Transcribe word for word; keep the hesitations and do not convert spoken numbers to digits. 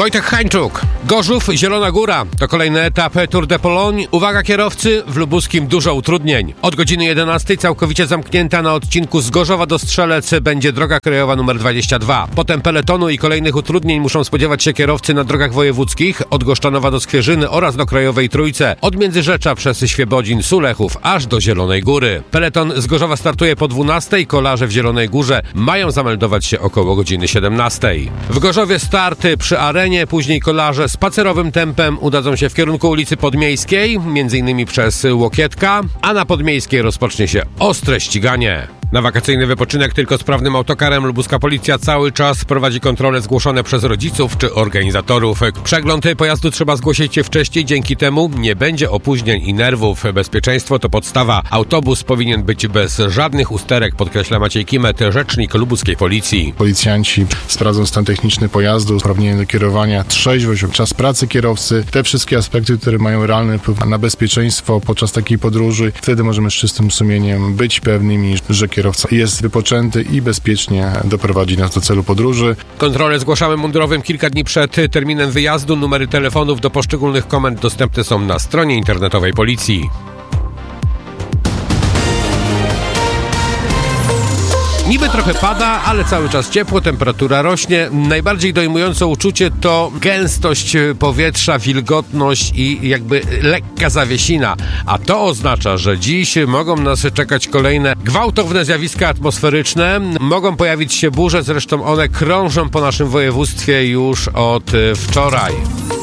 Wojtek Hańczuk. Gorzów, Zielona Góra. To kolejny etap Tour de Pologne. Uwaga kierowcy, w Lubuskim dużo utrudnień. Od godziny jedenastej całkowicie zamknięta na odcinku z Gorzowa do Strzelec będzie droga krajowa numer dwadzieścia dwa. Potem peletonu i kolejnych utrudnień muszą spodziewać się kierowcy na drogach wojewódzkich od Goszczanowa do Skwierzyny oraz do Krajowej Trójce. Od Międzyrzecza przez Świebodzin, Sulechów aż do Zielonej Góry. Peleton z Gorzowa startuje po dwunastej. Kolarze w Zielonej Górze mają zameldować się około godziny siedemnastej. W Gorzowie starty przy arenie, później kolarze spacerowym tempem udadzą się w kierunku ulicy Podmiejskiej, między innymi przez Łokietka, a na Podmiejskiej rozpocznie się ostre ściganie. Na wakacyjny wypoczynek tylko sprawnym autokarem lubuska policja cały czas prowadzi kontrole zgłoszone przez rodziców czy organizatorów. Przegląd pojazdu trzeba zgłosić wcześniej, dzięki temu nie będzie opóźnień i nerwów. Bezpieczeństwo to podstawa. Autobus powinien być bez żadnych usterek, podkreśla Maciej Kimet, rzecznik lubuskiej policji. Policjanci sprawdzą stan techniczny pojazdu, uprawnienie do kierowania, trzeźwość, czas pracy kierowcy, te wszystkie aspekty, które mają realny wpływ na bezpieczeństwo podczas takiej podróży. Wtedy możemy z czystym sumieniem być pewnymi, że kierowca jest wypoczęty i bezpiecznie doprowadzi nas do celu podróży. Kontrole zgłaszamy mundurowym kilka dni przed terminem wyjazdu. Numery telefonów do poszczególnych komend dostępne są na stronie internetowej policji. Niby trochę pada, ale cały czas ciepło, temperatura rośnie. Najbardziej dojmujące uczucie to gęstość powietrza, wilgotność i jakby lekka zawiesina. A to oznacza, że dziś mogą nas czekać kolejne gwałtowne zjawiska atmosferyczne. Mogą pojawić się burze, zresztą one krążą po naszym województwie już od wczoraj.